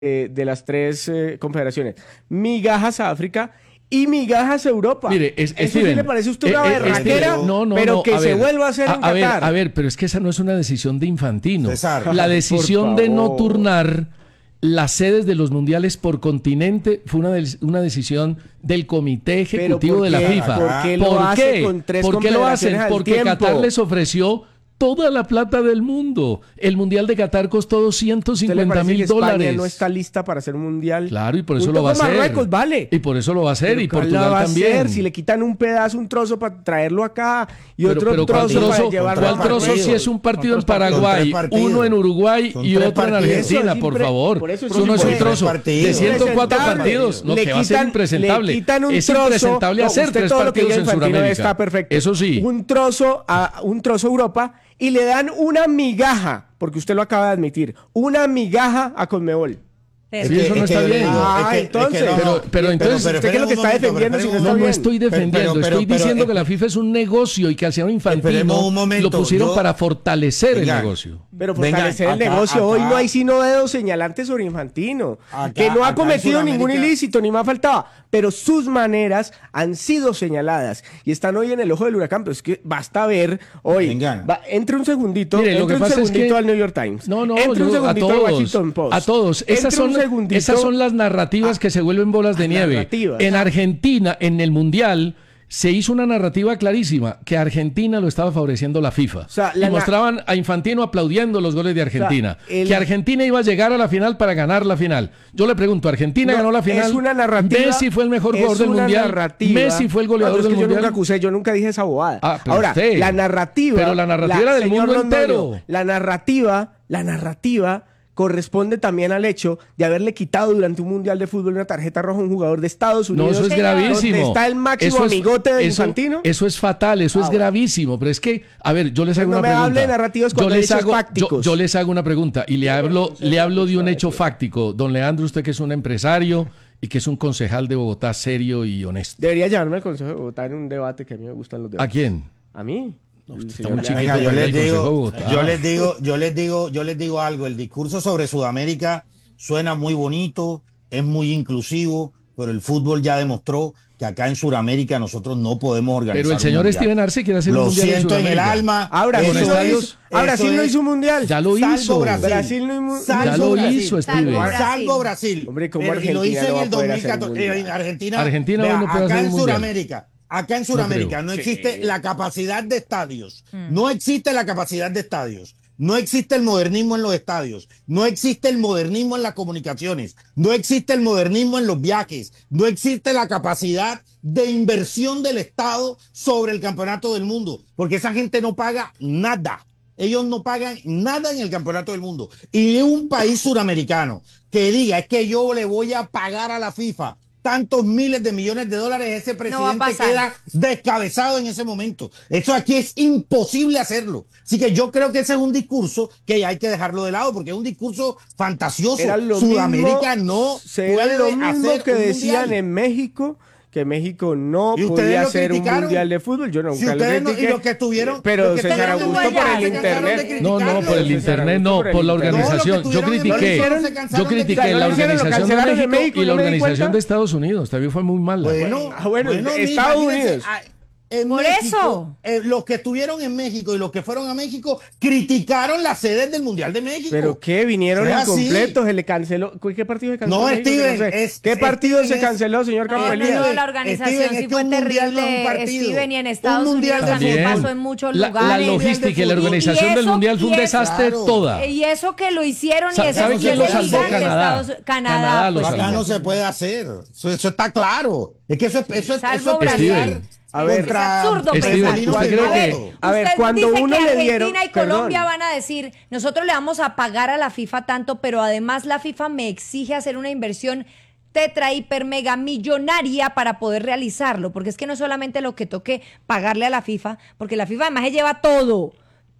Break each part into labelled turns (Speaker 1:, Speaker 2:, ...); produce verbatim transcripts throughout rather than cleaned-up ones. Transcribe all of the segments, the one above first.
Speaker 1: eh, de las tres eh, confederaciones. Migajas a África y migajas a Europa.
Speaker 2: Mire, es,
Speaker 1: ¿Eso
Speaker 2: Steven,
Speaker 1: sí le parece a usted
Speaker 2: eh,
Speaker 1: una
Speaker 2: eh,
Speaker 1: berraquera?
Speaker 2: Steven, no, no,
Speaker 1: pero
Speaker 2: no,
Speaker 1: que
Speaker 2: a
Speaker 1: se
Speaker 2: ver,
Speaker 1: vuelva a hacer
Speaker 2: a,
Speaker 1: en
Speaker 2: a ver,
Speaker 1: Qatar.
Speaker 2: a ver, pero es que esa no es una decisión de Infantino.
Speaker 3: César,
Speaker 2: la decisión de no
Speaker 1: favor.
Speaker 2: turnar las sedes de los mundiales por continente fue una, de, una decisión del comité ejecutivo
Speaker 1: ¿por
Speaker 2: de la
Speaker 1: qué?
Speaker 2: FIFA.
Speaker 1: ¿Por qué lo hace con tres
Speaker 2: ¿Por qué lo hacen?
Speaker 1: confederaciones al
Speaker 2: Porque
Speaker 1: tiempo?
Speaker 2: Qatar les ofreció toda la plata del mundo. El mundial de Qatar costó doscientos
Speaker 1: ¿Usted le
Speaker 2: cincuenta
Speaker 1: parece que
Speaker 2: mil
Speaker 1: España
Speaker 2: dólares.
Speaker 1: no está lista para hacer un mundial?
Speaker 2: Claro, y por eso
Speaker 1: Junto
Speaker 2: lo va a
Speaker 1: con
Speaker 2: hacer.
Speaker 1: Marruecos, vale.
Speaker 2: Y por eso lo va a hacer,
Speaker 1: Pero
Speaker 2: y
Speaker 1: ¿cuál
Speaker 2: Portugal
Speaker 1: la va a
Speaker 2: también.
Speaker 1: hacer? Si le quitan un pedazo, un trozo para traerlo acá y
Speaker 2: Pero,
Speaker 1: otro
Speaker 2: pero ¿cuál
Speaker 1: trozo, para
Speaker 2: trozo,
Speaker 1: llevarlo
Speaker 2: ¿cuál
Speaker 1: a
Speaker 2: trozo
Speaker 1: partidos?
Speaker 2: si es un partido en
Speaker 3: Son tres
Speaker 2: Paraguay,
Speaker 3: partidos.
Speaker 2: uno en Uruguay
Speaker 3: Son
Speaker 2: y
Speaker 3: tres
Speaker 2: otro en
Speaker 3: partidos.
Speaker 2: Argentina,
Speaker 1: Eso es
Speaker 2: por
Speaker 1: impre-
Speaker 2: favor?
Speaker 1: por eso es
Speaker 2: Eso no es un
Speaker 3: impresentable.
Speaker 2: trozo de
Speaker 3: Partidos.
Speaker 2: ciento cuatro
Speaker 1: Impresentable.
Speaker 2: partidos. No,
Speaker 1: Le
Speaker 2: que va a ser
Speaker 1: quitan-
Speaker 2: impresentable.
Speaker 1: le quitan un
Speaker 2: Es
Speaker 1: trozo,
Speaker 2: impresentable
Speaker 1: no,
Speaker 2: hacer
Speaker 1: usted
Speaker 2: tres
Speaker 1: todo lo que
Speaker 2: partidos
Speaker 1: diga
Speaker 2: en
Speaker 1: Infantino
Speaker 2: Sudamérica.
Speaker 1: está perfecto.
Speaker 2: Eso sí.
Speaker 1: Un trozo a un trozo a Europa y le dan una migaja, porque usted lo acaba de admitir, una migaja a Conmebol.
Speaker 2: Es que eso no está bien.
Speaker 1: Ah, entonces,
Speaker 2: Pero- pero entonces,
Speaker 1: ¿usted qué es lo que está defendiendo si no está
Speaker 2: No, no
Speaker 1: bien?
Speaker 2: estoy defendiendo,
Speaker 3: Pero- pero-
Speaker 2: estoy
Speaker 3: pero-
Speaker 2: diciendo
Speaker 3: pero-
Speaker 2: que la FIFA es un negocio y que al señor Infantino
Speaker 3: Esperemos un momento,
Speaker 2: lo pusieron
Speaker 3: yo-
Speaker 2: para fortalecer
Speaker 3: Venga.
Speaker 2: el negocio.
Speaker 1: Pero
Speaker 3: Venga,
Speaker 1: fortalecer el
Speaker 3: acá-
Speaker 1: negocio.
Speaker 3: acá-
Speaker 1: Hoy no hay sino dedos señalantes sobre Infantino.
Speaker 3: Acá-
Speaker 1: que no ha
Speaker 3: acá en
Speaker 1: cometido ningún
Speaker 3: Sudamérica-
Speaker 1: ilícito, ni más faltaba. Pero sus maneras han sido señaladas. Y están hoy en el ojo del huracán. Pero es que basta ver hoy.
Speaker 3: Venga.
Speaker 1: Va, entre un segundito.
Speaker 2: Mire, lo
Speaker 1: entre
Speaker 2: que
Speaker 1: un
Speaker 2: pasa es
Speaker 1: segundito
Speaker 2: que-
Speaker 1: al New York Times.
Speaker 2: No, no,
Speaker 1: entre un
Speaker 2: yo- a
Speaker 1: segundito al
Speaker 2: todos,
Speaker 1: Washington Post.
Speaker 2: a todos. Esas
Speaker 1: Entre un
Speaker 2: son,
Speaker 1: segundito-
Speaker 2: esas son las narrativas que se vuelven bolas de
Speaker 1: Ah,
Speaker 2: nieve.
Speaker 1: narrativas.
Speaker 2: En Argentina, en el Mundial, se hizo una narrativa clarísima, que Argentina lo estaba favoreciendo la FIFA.
Speaker 1: O sea,
Speaker 2: y
Speaker 1: la na-
Speaker 2: mostraban a Infantino aplaudiendo los goles de Argentina.
Speaker 1: O sea, el-
Speaker 2: Que Argentina iba a llegar a la final para ganar la final. Yo le pregunto, ¿Argentina
Speaker 1: No,
Speaker 2: ganó la final?
Speaker 1: Es una narrativa.
Speaker 2: Messi fue el mejor
Speaker 1: es
Speaker 2: jugador del
Speaker 1: una
Speaker 2: Mundial.
Speaker 1: narrativa.
Speaker 2: Messi fue el goleador
Speaker 1: No, es que
Speaker 2: del
Speaker 1: yo
Speaker 2: Mundial.
Speaker 1: nunca acusé, yo nunca dije esa bobada.
Speaker 2: Ah, pero
Speaker 1: Ahora,
Speaker 2: usted.
Speaker 1: la narrativa.
Speaker 2: Pero la narrativa era del
Speaker 1: señor
Speaker 2: mundo
Speaker 1: Londoño,
Speaker 2: entero.
Speaker 1: La narrativa, la narrativa corresponde también al hecho de haberle quitado durante un mundial de fútbol una tarjeta roja a un jugador de Estados
Speaker 2: No,
Speaker 1: Unidos.
Speaker 2: eso es gravísimo.
Speaker 1: Donde está el máximo
Speaker 2: Eso es-
Speaker 1: amigote de
Speaker 2: eso-
Speaker 1: Infantino.
Speaker 2: Eso es fatal, eso
Speaker 1: Ah,
Speaker 2: es
Speaker 1: bueno.
Speaker 2: gravísimo. Pero es que, a ver, yo les hago
Speaker 1: No
Speaker 2: una
Speaker 1: me
Speaker 2: pregunta.
Speaker 1: hable de narrativas
Speaker 2: yo
Speaker 1: cuando hay
Speaker 2: les
Speaker 1: hechos
Speaker 2: hago, yo,
Speaker 1: fácticos.
Speaker 2: yo les hago una pregunta y le hablo, le hablo de un hecho fáctico. Don Leandro, usted que es un empresario y que es un concejal de Bogotá serio y honesto.
Speaker 1: Debería llamarme al Consejo de Bogotá en un debate que a mí me gustan los
Speaker 2: ¿A
Speaker 1: debates.
Speaker 2: quién?
Speaker 1: ¿A mí? El
Speaker 2: está
Speaker 1: señor
Speaker 2: muy chiquito.
Speaker 3: Venga, yo
Speaker 2: para ir
Speaker 3: les
Speaker 2: al Consejo de
Speaker 3: digo,
Speaker 2: Bogotá.
Speaker 3: yo les digo, yo les digo, yo les digo algo. El discurso sobre Sudamérica suena muy bonito, es muy inclusivo, pero el fútbol ya demostró que acá en Sudamérica nosotros no podemos organizar.
Speaker 2: Pero el
Speaker 3: un
Speaker 2: señor
Speaker 3: mundial.
Speaker 2: Steven Arce quiere hacer un
Speaker 3: Lo
Speaker 2: mundial en
Speaker 3: siento en el
Speaker 2: Sudamérica.
Speaker 3: alma.
Speaker 1: Ahora,
Speaker 3: eso
Speaker 1: sí lo
Speaker 3: es-
Speaker 1: hizo. Ahora
Speaker 3: eso
Speaker 1: sí no
Speaker 3: es-
Speaker 1: hizo un mundial.
Speaker 2: Ya lo
Speaker 3: Salvo
Speaker 2: hizo.
Speaker 3: Brasil.
Speaker 1: Brasil no hizo-
Speaker 3: Salvo
Speaker 2: Ya lo
Speaker 3: Brasil.
Speaker 2: hizo,
Speaker 3: Salvo
Speaker 2: Steven.
Speaker 3: Brasil. Salvo Brasil.
Speaker 1: Hombre, ¿cómo
Speaker 3: Pero- y lo
Speaker 1: Argentina
Speaker 3: hizo
Speaker 1: no va
Speaker 3: en
Speaker 1: a
Speaker 3: el
Speaker 1: poder
Speaker 3: dos mil catorce.
Speaker 1: hacer un mundial?
Speaker 3: En Argentina,
Speaker 2: Argentina
Speaker 3: vea,
Speaker 2: hoy no puede
Speaker 3: acá
Speaker 2: hacer
Speaker 3: en
Speaker 2: un mundial.
Speaker 3: Sudamérica, acá en
Speaker 2: creo.
Speaker 3: Sudamérica no existe la capacidad de estadios. No existe la capacidad de estadios. No existe el modernismo en los estadios, no existe el modernismo en las comunicaciones, no existe el modernismo en los viajes, no existe la capacidad de inversión del Estado sobre el campeonato del mundo, porque esa gente no paga nada. Ellos no pagan nada en el campeonato del mundo. Y un país suramericano que diga es que yo le voy a pagar a la FIFA tantos miles de millones de dólares, ese
Speaker 4: No va a
Speaker 3: presidente
Speaker 4: pasar.
Speaker 3: queda descabezado en ese momento. Eso aquí es imposible hacerlo. Así que yo creo que ese es un discurso que hay que dejarlo de lado porque es un discurso fantasioso.
Speaker 1: Era lo
Speaker 3: Sudamérica
Speaker 1: mismo,
Speaker 3: no
Speaker 1: será
Speaker 3: puede
Speaker 1: lo mismo
Speaker 3: hacer
Speaker 1: que
Speaker 3: un
Speaker 1: decían
Speaker 3: mundial.
Speaker 1: en México, que México no
Speaker 3: ¿Y ustedes
Speaker 1: podía
Speaker 3: lo
Speaker 1: hacer un
Speaker 3: criticaron?
Speaker 1: mundial de fútbol. Yo nunca
Speaker 3: Si
Speaker 1: lo
Speaker 3: ustedes no- y
Speaker 1: critiqué.
Speaker 3: los que estuvieron-
Speaker 1: pero
Speaker 3: los que
Speaker 1: César
Speaker 3: estuvieron
Speaker 1: Augusto
Speaker 4: allá,
Speaker 1: por el
Speaker 4: se
Speaker 1: internet.
Speaker 3: cansaron de
Speaker 2: No, no, por el
Speaker 1: César
Speaker 2: internet
Speaker 1: Augusto
Speaker 2: no,
Speaker 1: por el
Speaker 2: por la
Speaker 1: internet.
Speaker 2: organización.
Speaker 3: No, los que
Speaker 2: Yo
Speaker 3: estuvieron en
Speaker 2: critiqué,
Speaker 3: México se cansaron
Speaker 2: yo
Speaker 3: de
Speaker 2: critiqué
Speaker 3: criticar.
Speaker 2: la
Speaker 1: Lo hicieron, lo
Speaker 2: organización de
Speaker 1: cancelaron de
Speaker 2: México
Speaker 1: México,
Speaker 2: y la
Speaker 1: no me di
Speaker 2: organización
Speaker 1: cuenta.
Speaker 2: de Estados Unidos. También fue muy mala.
Speaker 3: Bueno,
Speaker 1: Ah, bueno,
Speaker 3: bueno,
Speaker 1: Estados
Speaker 3: imagínense,
Speaker 1: Unidos.
Speaker 3: ah, en
Speaker 4: Por
Speaker 3: México,
Speaker 4: eso.
Speaker 3: eh, los que estuvieron en México y los que fueron a México criticaron las sedes del Mundial de México.
Speaker 1: Pero qué, vinieron
Speaker 3: Fue así.
Speaker 1: incompletos, se le canceló. ¿Qué partido se canceló?
Speaker 3: No,
Speaker 1: México?
Speaker 3: Steven,
Speaker 1: No sé.
Speaker 3: es-
Speaker 1: ¿Qué partido
Speaker 3: Steven
Speaker 1: se
Speaker 3: es-
Speaker 1: canceló, señor
Speaker 4: No, no,
Speaker 1: Campelía?
Speaker 4: no, la organización
Speaker 3: Steven,
Speaker 4: sí
Speaker 3: es que
Speaker 4: fue
Speaker 3: un mundial no es un
Speaker 4: terrible,
Speaker 3: partido.
Speaker 4: Steven, y en
Speaker 3: Un
Speaker 4: Estados
Speaker 3: mundial
Speaker 4: Unidos también
Speaker 2: También.
Speaker 4: pasó en muchos
Speaker 2: La,
Speaker 4: lugares.
Speaker 2: la logística y la
Speaker 3: Y
Speaker 2: organización del
Speaker 4: eso-
Speaker 2: mundial fue un
Speaker 4: y eso-
Speaker 2: desastre
Speaker 3: Claro.
Speaker 2: toda.
Speaker 4: Y eso que lo hicieron y
Speaker 2: Sa-
Speaker 4: eso
Speaker 2: ¿sabe
Speaker 4: que
Speaker 2: quién
Speaker 4: le
Speaker 2: lo salvó?
Speaker 4: digan que
Speaker 2: Canadá.
Speaker 4: Estados-
Speaker 2: Canadá
Speaker 4: Canadá,
Speaker 2: lo
Speaker 4: pues,
Speaker 2: salvó.
Speaker 3: Acá no se puede hacer. Eso, eso está claro. Es que eso, es- eso, es-
Speaker 4: Salvo
Speaker 3: eso es
Speaker 4: Brasil.
Speaker 3: pelear
Speaker 1: A ver,
Speaker 3: contra-
Speaker 4: es absurdo
Speaker 2: Steven,
Speaker 4: pensar.
Speaker 2: ¿usted
Speaker 4: A
Speaker 2: cree
Speaker 4: ver,
Speaker 2: que-
Speaker 1: A ver,
Speaker 4: usted
Speaker 1: cuando
Speaker 4: dice
Speaker 1: uno
Speaker 4: que
Speaker 1: le
Speaker 4: Argentina
Speaker 1: dieron-
Speaker 4: y Colombia
Speaker 1: perdón.
Speaker 4: van a decir, nosotros le vamos a pagar a la FIFA tanto, pero además la FIFA me exige hacer una inversión tetra, hiper, mega millonaria para poder realizarlo, porque es que no solamente lo que toque pagarle a la FIFA, porque la FIFA además se lleva todo,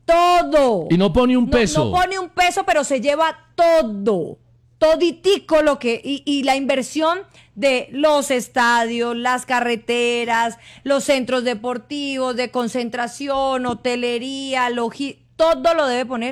Speaker 4: todo.
Speaker 2: Y no pone un
Speaker 4: No-
Speaker 2: peso.
Speaker 4: No, pone un peso, pero se lleva todo, toditico lo que, y, y la inversión de los estadios, las carreteras, los centros deportivos, de concentración, hotelería, logi, todo lo debe poner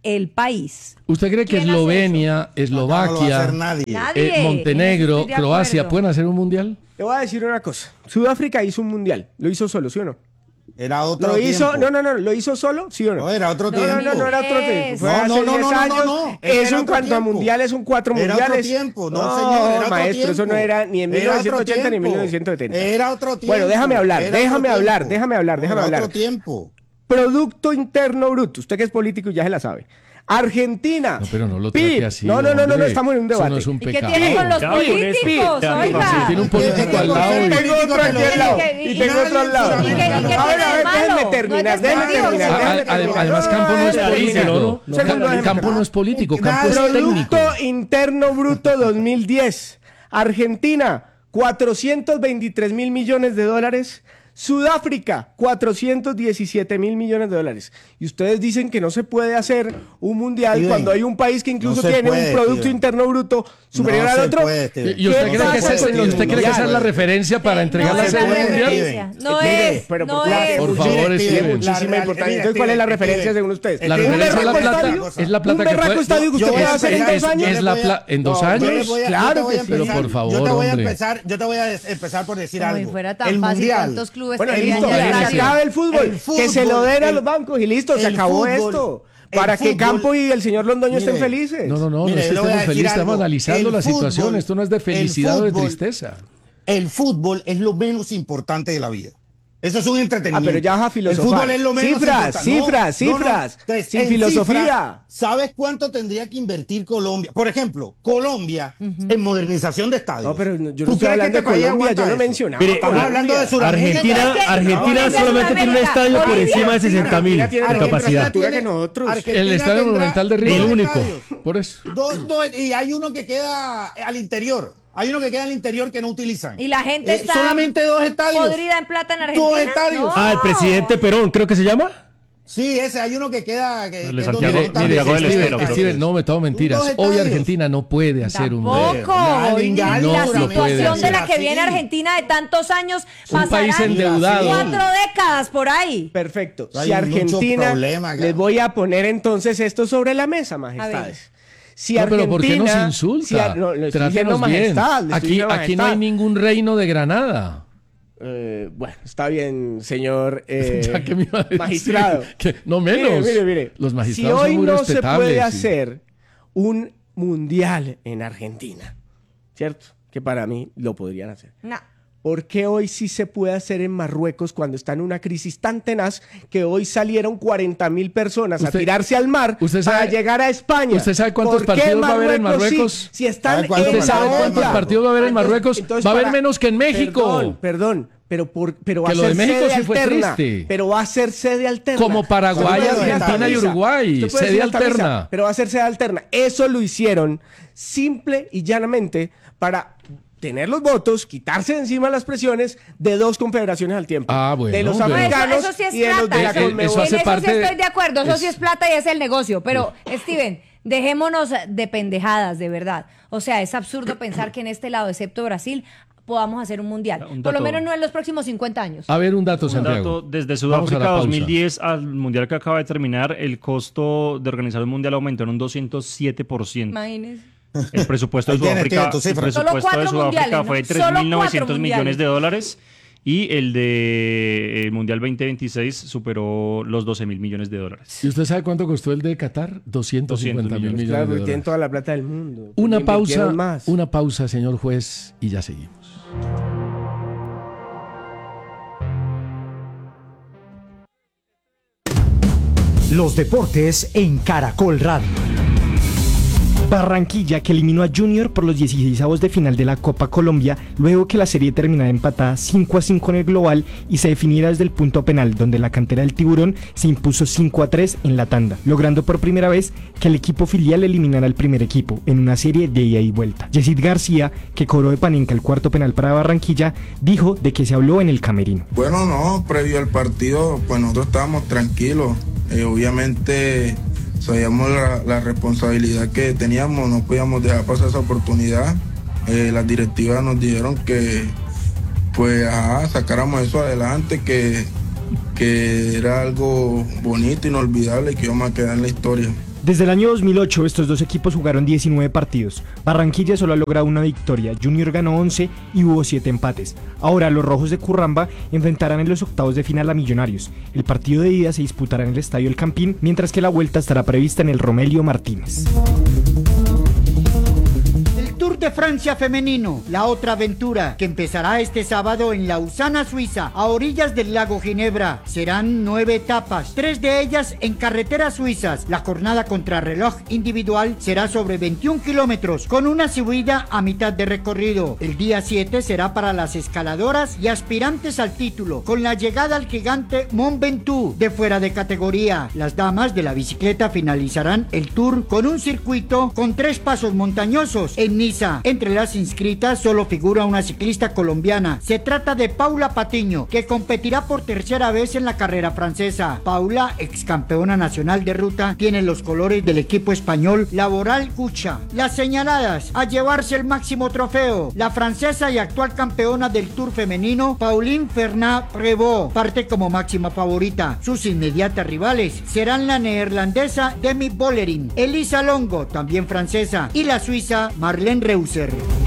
Speaker 4: el país.
Speaker 2: ¿Usted cree que
Speaker 4: ¿Quién hace
Speaker 2: Eslovenia,
Speaker 3: No lo va a
Speaker 2: Eslovaquia,
Speaker 3: hacer nadie.
Speaker 4: Nadie.
Speaker 2: eh, Montenegro,
Speaker 4: Estoy de
Speaker 2: Croacia
Speaker 4: acuerdo.
Speaker 2: pueden hacer un mundial?
Speaker 1: Le voy a decir una cosa. Sudáfrica hizo un mundial. Lo hizo solo, ¿sí o no?
Speaker 3: Era otro
Speaker 1: Lo hizo,
Speaker 3: tiempo.
Speaker 1: no, no, no, lo hizo solo, ¿sí o no?
Speaker 3: No, era otro
Speaker 1: No,
Speaker 3: tiempo.
Speaker 1: no, no, no era otro
Speaker 4: Es.
Speaker 1: tiempo. Fue
Speaker 3: No,
Speaker 1: hace
Speaker 3: no, no,
Speaker 1: diez
Speaker 3: no, no,
Speaker 1: años.
Speaker 3: no, no.
Speaker 1: Eso
Speaker 3: Era
Speaker 1: en
Speaker 3: otro
Speaker 1: cuanto a
Speaker 3: tiempo.
Speaker 1: mundiales son cuatro
Speaker 3: Era
Speaker 1: mundiales.
Speaker 3: otro tiempo, no,
Speaker 1: No,
Speaker 3: señor, era otro
Speaker 1: maestro, eso no
Speaker 3: tiempo.
Speaker 1: era ni en
Speaker 3: Era
Speaker 1: mil novecientos
Speaker 3: otro
Speaker 1: ochenta ni en
Speaker 3: tiempo.
Speaker 1: mil novecientos setenta.
Speaker 3: Era otro tiempo.
Speaker 1: Bueno, déjame hablar,
Speaker 3: Era
Speaker 1: déjame
Speaker 3: otro
Speaker 1: hablar,
Speaker 3: tiempo.
Speaker 1: déjame hablar, déjame
Speaker 3: Era
Speaker 1: hablar.
Speaker 3: otro tiempo.
Speaker 1: Producto Interno Bruto. Usted que es político ya se la sabe. Argentina.
Speaker 2: No, pero no lo
Speaker 1: P I B.
Speaker 2: trate así.
Speaker 1: No, no, no, no, no,
Speaker 2: hombre.
Speaker 1: estamos en un
Speaker 2: Eso
Speaker 1: debate.
Speaker 2: no es un
Speaker 4: ¿Y qué
Speaker 2: pecado.
Speaker 4: tiene con los
Speaker 5: Claro, con eso.
Speaker 4: políticos?
Speaker 5: Ya,
Speaker 4: Oiga.
Speaker 2: Si tiene un político al lado.
Speaker 1: Y tengo otro aquí al lado.
Speaker 4: Y-
Speaker 1: Y tengo otro al lado.
Speaker 4: ¿Y qué- y qué
Speaker 1: A ver,
Speaker 4: tiene
Speaker 1: a
Speaker 4: de
Speaker 1: ver,
Speaker 4: malo?
Speaker 1: déjenme
Speaker 4: No
Speaker 1: terminar,
Speaker 4: es
Speaker 1: déjenme
Speaker 4: despectivo,
Speaker 1: terminar.
Speaker 4: ¿no?
Speaker 1: déjenme
Speaker 2: A- a-
Speaker 1: terminar.
Speaker 2: Además, Campo no es
Speaker 1: Déjenme
Speaker 2: político.
Speaker 1: terminar.
Speaker 5: ¿no?
Speaker 1: Un segundo, déjenme
Speaker 2: Campo
Speaker 1: terminar.
Speaker 2: no es político, Campo es
Speaker 1: Producto
Speaker 2: técnico.
Speaker 1: Interno Bruto dos mil diez. Argentina, cuatrocientos veintitrés mil millones de dólares. Sudáfrica, cuatrocientos diecisiete mil millones de dólares. Y ustedes dicen que no se puede hacer un mundial
Speaker 3: Steven,
Speaker 1: cuando hay un país que incluso
Speaker 3: no se
Speaker 1: tiene
Speaker 3: puede,
Speaker 1: un Producto
Speaker 3: Steven.
Speaker 1: Interno Bruto superior
Speaker 3: No
Speaker 1: al
Speaker 3: se
Speaker 1: otro.
Speaker 3: puede, Steven.
Speaker 2: ¿Y usted
Speaker 1: ¿Qué
Speaker 2: cree que
Speaker 1: pasa
Speaker 2: esa es,
Speaker 1: con
Speaker 2: y
Speaker 1: los
Speaker 2: usted cree que esa es la
Speaker 1: mundiales?
Speaker 2: referencia para entregar
Speaker 4: No
Speaker 2: la
Speaker 4: es
Speaker 2: sede
Speaker 4: la
Speaker 2: mundial?
Speaker 4: referencia. No
Speaker 1: Mire,
Speaker 4: es,
Speaker 1: pero
Speaker 4: no
Speaker 1: claro,
Speaker 4: es.
Speaker 2: Por
Speaker 1: tiene-
Speaker 2: favor,
Speaker 1: tiene
Speaker 2: Steven.
Speaker 1: muchísima
Speaker 3: La real-
Speaker 1: importancia.
Speaker 3: mira,
Speaker 1: Entonces, ¿cuál es la
Speaker 3: Steven,
Speaker 1: referencia
Speaker 3: Steven.
Speaker 1: según ustedes?
Speaker 3: La
Speaker 1: ¿Un
Speaker 2: referencia es la
Speaker 1: berraco
Speaker 2: plata-
Speaker 1: estadio?
Speaker 2: es la plata
Speaker 1: ¿Un
Speaker 2: que
Speaker 1: berraco
Speaker 2: fue-
Speaker 1: estadio que
Speaker 3: Yo
Speaker 1: usted
Speaker 3: voy
Speaker 1: puede
Speaker 3: a
Speaker 1: hacer en
Speaker 3: empezar-
Speaker 1: dos
Speaker 2: es-
Speaker 1: años?
Speaker 2: es
Speaker 3: yo
Speaker 2: la
Speaker 3: le voy a-
Speaker 2: pla- en dos
Speaker 3: no,
Speaker 2: años.
Speaker 3: yo le voy a-
Speaker 1: Claro
Speaker 3: yo te voy
Speaker 1: que
Speaker 3: a
Speaker 1: sí.
Speaker 2: Pero
Speaker 3: empezar-
Speaker 2: por favor,
Speaker 3: yo te voy a
Speaker 2: hombre.
Speaker 3: empezar, yo te voy a des- empezar por decir
Speaker 4: Como
Speaker 3: algo.
Speaker 4: si fuera tan
Speaker 3: El
Speaker 4: fácil,
Speaker 3: mundial.
Speaker 4: ¿cuántos clubes
Speaker 1: Bueno,
Speaker 4: querían
Speaker 1: listo,
Speaker 4: ya
Speaker 1: que
Speaker 4: al
Speaker 1: se
Speaker 4: estadio?
Speaker 1: acabe el fútbol,
Speaker 3: El
Speaker 1: que se lo
Speaker 3: fútbol,
Speaker 1: den a
Speaker 3: el-
Speaker 1: los bancos y listo, se
Speaker 3: el
Speaker 1: acabó
Speaker 3: fútbol,
Speaker 1: esto.
Speaker 3: el
Speaker 1: Para que
Speaker 3: fútbol-
Speaker 1: Campo y el señor Londoño estén
Speaker 3: Mire,
Speaker 1: felices.
Speaker 2: No, no, no,
Speaker 3: Mire,
Speaker 2: no es que
Speaker 3: le voy a
Speaker 2: estemos
Speaker 3: decir
Speaker 2: felices, estamos
Speaker 3: algo.
Speaker 2: analizando
Speaker 3: El
Speaker 2: la
Speaker 3: fútbol-
Speaker 2: situación. Esto no es de
Speaker 3: el
Speaker 2: felicidad o de
Speaker 3: fútbol-
Speaker 2: tristeza.
Speaker 3: El fútbol es lo menos importante de la vida. Eso es un
Speaker 1: Ah,
Speaker 3: entretenimiento.
Speaker 1: pero ya vas a filosofar.
Speaker 3: El fútbol es lo menos
Speaker 1: Cifras,
Speaker 3: importante.
Speaker 1: cifras,
Speaker 3: No, no, no.
Speaker 1: cifras.
Speaker 3: Entonces,
Speaker 1: Sin
Speaker 3: en
Speaker 1: filosofía.
Speaker 3: cifras, ¿sabes cuánto tendría que invertir Colombia? Por ejemplo, Colombia en modernización de estadios.
Speaker 1: No, pero yo no
Speaker 3: ¿Tú
Speaker 1: estoy
Speaker 3: crees
Speaker 1: hablando
Speaker 3: que
Speaker 1: de
Speaker 3: este país
Speaker 1: Colombia,
Speaker 3: aguanta
Speaker 1: yo no
Speaker 3: eso?
Speaker 1: mencionaba.
Speaker 5: Mire,
Speaker 3: Estamos
Speaker 1: Colombia.
Speaker 3: hablando de Sudamérica.
Speaker 5: Argentina,
Speaker 4: Entonces, ¿qué?
Speaker 5: Argentina
Speaker 4: Colombia,
Speaker 5: solamente tiene un
Speaker 4: Sudamérica.
Speaker 5: estadio por
Speaker 4: Bolivia,
Speaker 5: encima de sesenta mil
Speaker 1: Argentina tiene
Speaker 5: de
Speaker 1: la
Speaker 5: capacidad.
Speaker 1: infraestructura que nosotros.
Speaker 3: Argentina
Speaker 2: El estadio
Speaker 3: tendrá
Speaker 2: monumental de Río.
Speaker 3: dos
Speaker 5: El único.
Speaker 3: estadios.
Speaker 2: Por eso.
Speaker 3: Dos, dos, y hay uno que queda al interior. Hay uno que queda al interior que no utilizan.
Speaker 4: Y la gente
Speaker 3: Eh,
Speaker 4: está
Speaker 3: solamente dos estadios.
Speaker 4: podrida en plata en Argentina.
Speaker 3: Dos estadios.
Speaker 4: No.
Speaker 5: Ah, el presidente Perón, creo que se llama.
Speaker 3: Sí, ese, hay uno que queda. Que,
Speaker 5: El de
Speaker 3: que es
Speaker 5: Santiago-
Speaker 3: donde
Speaker 2: Mire,
Speaker 3: montan
Speaker 2: mire,
Speaker 5: Santiago del
Speaker 3: bicicletas.
Speaker 5: Estero,
Speaker 2: Steven,
Speaker 5: creo que
Speaker 2: Steven,
Speaker 5: es.
Speaker 2: no me estamos mentiras.
Speaker 3: Dos
Speaker 2: Hoy
Speaker 3: estadios.
Speaker 2: Argentina no puede hacer un mundial.
Speaker 4: Tampoco.
Speaker 3: Nada,
Speaker 4: Y
Speaker 3: nada,
Speaker 4: la
Speaker 2: no lo puede
Speaker 4: situación de la
Speaker 3: hacer
Speaker 4: que viene
Speaker 3: así.
Speaker 4: Argentina de tantos años
Speaker 2: Un
Speaker 4: pasarán
Speaker 2: país endeudado.
Speaker 4: cuatro décadas por ahí.
Speaker 1: Perfecto.
Speaker 3: Hay
Speaker 1: Si
Speaker 3: mucho
Speaker 1: Argentina,
Speaker 3: problema acá.
Speaker 1: les voy a poner entonces esto sobre la mesa, majestades. Si
Speaker 2: No, pero ¿por qué nos
Speaker 1: Argentina-
Speaker 2: insulta?
Speaker 1: si Ar- no, le estoy diciendo
Speaker 2: Trátenos bien.
Speaker 1: majestad, le estoy
Speaker 2: Aquí,
Speaker 1: diciendo
Speaker 2: aquí no hay
Speaker 1: majestad.
Speaker 2: ningún reino de Granada.
Speaker 1: Eh, bueno, está bien, señor eh,
Speaker 2: Ya que me iba a decir
Speaker 1: magistrado.
Speaker 2: que- no menos.
Speaker 1: Mire, mire, mire.
Speaker 2: Los magistrados
Speaker 1: si hoy
Speaker 2: son muy
Speaker 1: no se
Speaker 2: respetables,
Speaker 1: puede
Speaker 2: sí.
Speaker 1: hacer un mundial en Argentina, ¿cierto? Que para mí lo podrían hacer.
Speaker 4: No.
Speaker 1: ¿Por qué hoy sí se puede hacer en Marruecos cuando está en una crisis tan tenaz que hoy salieron cuarenta mil personas
Speaker 2: Usted-
Speaker 1: a tirarse al mar
Speaker 2: usted
Speaker 1: para
Speaker 2: sabe-
Speaker 1: llegar a España?
Speaker 2: ¿Usted sabe cuántos
Speaker 1: ¿Por qué
Speaker 2: partidos va a haber en Marruecos?
Speaker 1: sí? Si están
Speaker 3: ¿Sabe cuántos
Speaker 1: en
Speaker 2: ¿Usted sabe
Speaker 1: la
Speaker 2: cuántos
Speaker 1: olla.
Speaker 2: partidos va a haber en
Speaker 1: Entonces-
Speaker 2: Marruecos?
Speaker 1: entonces
Speaker 2: Va a haber
Speaker 1: para-
Speaker 2: menos que en México.
Speaker 1: Perdón, perdón. Pero, por, pero va
Speaker 2: Que
Speaker 1: a
Speaker 2: lo
Speaker 1: ser
Speaker 2: de México
Speaker 1: sede
Speaker 2: sí fue
Speaker 1: alterna.
Speaker 2: triste.
Speaker 1: Pero va a ser sede alterna.
Speaker 2: Como Paraguay,
Speaker 1: Usted puede decir
Speaker 2: Argentina
Speaker 1: hasta
Speaker 2: y
Speaker 1: misa.
Speaker 2: Uruguay,
Speaker 1: Usted puede
Speaker 2: sede
Speaker 1: decir hasta
Speaker 2: alterna.
Speaker 1: misa, pero va a ser sede alterna. Eso lo hicieron simple y llanamente para tener los votos, quitarse de encima las presiones de dos confederaciones al tiempo.
Speaker 2: Ah, bueno,
Speaker 1: de los
Speaker 2: pero-
Speaker 4: No, eso,
Speaker 1: africanos
Speaker 4: eso sí es
Speaker 1: y de los de
Speaker 4: plata.
Speaker 1: la
Speaker 2: eso-
Speaker 4: Eso,
Speaker 1: Conmebol.
Speaker 2: eso hace
Speaker 4: en eso
Speaker 2: parte
Speaker 4: sí
Speaker 2: de-
Speaker 4: estoy de acuerdo. Eso
Speaker 2: es-
Speaker 4: sí es plata y es el negocio. Pero, Steven, dejémonos de pendejadas, de verdad. O sea, es absurdo pensar que en este lado, excepto Brasil, podamos hacer un mundial.
Speaker 5: Un
Speaker 4: Por lo
Speaker 5: dato.
Speaker 4: menos no en los próximos cincuenta años.
Speaker 2: A ver, un dato,
Speaker 5: Un
Speaker 2: Santiago.
Speaker 5: dato, desde
Speaker 2: Vamos a
Speaker 5: Sudáfrica
Speaker 2: la pausa.
Speaker 5: dos mil diez al mundial que acaba de terminar, el costo de organizar un mundial aumentó en un doscientos siete por ciento.
Speaker 4: Imagínense.
Speaker 5: El presupuesto de
Speaker 3: Ahí tienes,
Speaker 5: Sudáfrica,
Speaker 3: tienes tu
Speaker 5: el
Speaker 3: cifra.
Speaker 4: Solo
Speaker 5: presupuesto de
Speaker 4: cuatro
Speaker 5: Sudáfrica
Speaker 4: mundiales,
Speaker 5: fue de
Speaker 4: ¿no?
Speaker 5: tres
Speaker 4: Solo
Speaker 5: mil novecientos
Speaker 4: cuatro
Speaker 5: millones
Speaker 4: mundiales.
Speaker 5: de dólares y el de el Mundial veinte veintiséis superó los doce mil millones de dólares.
Speaker 2: ¿Y usted sabe cuánto costó el de Qatar? doscientos cincuenta mil
Speaker 5: millones.
Speaker 2: millones
Speaker 1: Claro,
Speaker 2: de
Speaker 1: porque tienen
Speaker 2: dólares.
Speaker 1: toda la plata del mundo.
Speaker 2: Una
Speaker 1: Porque invirtieron
Speaker 2: pausa,
Speaker 1: más.
Speaker 2: una pausa, señor juez, y ya seguimos.
Speaker 6: Los deportes en Caracol Radio.
Speaker 7: Barranquilla, que eliminó a Junior por los dieciseisavos de final de la Copa Colombia, luego que la serie terminara empatada cinco a cinco en el global y se definiera desde el punto penal, donde la cantera del Tiburón se impuso cinco a tres en la tanda, logrando por primera vez que el equipo filial eliminara al primer equipo en una serie de ida y vuelta. Yesid García, que cobró de Panenka el cuarto penal para Barranquilla, dijo de que se habló en el camerino.
Speaker 8: Bueno, no, previo al partido, pues nosotros estábamos tranquilos. Eh, obviamente sabíamos la, la responsabilidad que teníamos, no podíamos dejar pasar esa oportunidad. Eh, las directivas nos dijeron que pues ajá, sacáramos eso adelante, que, que era algo bonito, inolvidable y que íbamos a quedar en la historia.
Speaker 7: Desde el año dos mil ocho, estos dos equipos jugaron diecinueve partidos. Barranquilla solo ha logrado una victoria, Junior ganó once y hubo siete empates. Ahora, los rojos de Curramba enfrentarán en los octavos de final a Millonarios. El partido de ida se disputará en el Estadio El Campín, mientras que la vuelta estará prevista en el Romelio Martínez.
Speaker 9: Tour de Francia femenino, la otra aventura que empezará este sábado en Lausana, Suiza, a orillas del lago Ginebra. Serán nueve etapas, tres de ellas en carreteras suizas. La jornada contrarreloj individual será sobre veintiún kilómetros, con una subida a mitad de recorrido. El día siete será para las escaladoras y aspirantes al título, con la llegada al gigante Mont Ventoux de fuera de categoría. Las damas de la bicicleta finalizarán el Tour con un circuito con tres pasos montañosos en Niza. Entre las inscritas solo figura una ciclista colombiana. Se trata de Paula Patiño, que competirá por tercera vez en la carrera francesa. Paula, ex campeona nacional de ruta, tiene los colores del equipo español Laboral Cucha. Las señaladas a llevarse el máximo trofeo: la francesa y actual campeona del Tour femenino, Pauline Fernández-Prévost, parte como máxima favorita. Sus inmediatas rivales serán la neerlandesa Demi Vollering, Elisa Longo, también francesa, y la suiza Marlene Reuser.